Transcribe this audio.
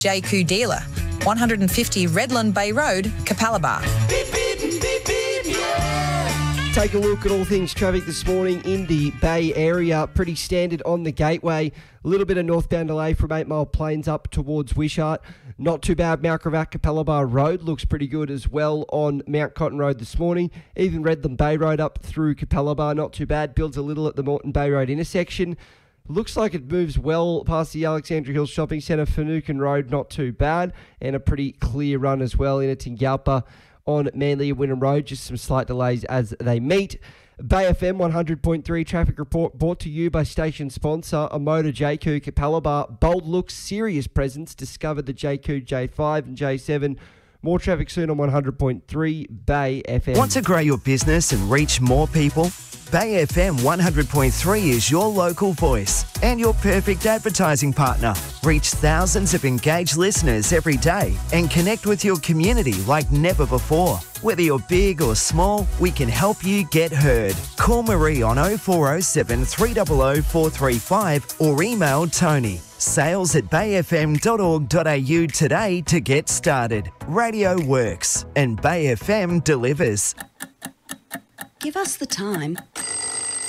JQ Dealer, 150 Redland Bay Road, Capalaba. Take a look at all things traffic this morning in the Bay Area. Pretty standard on the Gateway. A little bit of northbound delay from 8 Mile Plains up towards Wishart. Not too bad. Mount Gravatt Capalaba Road looks pretty good as well on Mount Cotton Road this morning. Even Redland Bay Road up through Capalaba, not too bad. Builds a little at the Moreton Bay Road intersection. Looks like it moves well past the Alexandra Hills Shopping Centre. Finucane Road, not too bad. And a pretty clear run as well in Tingalpa on Manly and Wynnum Road. Just some slight delays as they meet. Bay FM 100.3 traffic report brought to you by station sponsor Amoda JQ Capalaba. Bold looks, serious presence. Discover the JQ J5 and J7. More traffic soon on 100.3 Bay FM. Want to grow your business and reach more people? Bay FM 100.3 is your local voice and your perfect advertising partner. Reach thousands of engaged listeners every day and connect with your community like never before. Whether you're big or small, we can help you get heard. Call Marie on 0407 300 435 or email Tony. sales@bayfm.org.au today to get started. Radio works and Bay FM delivers. Give us the time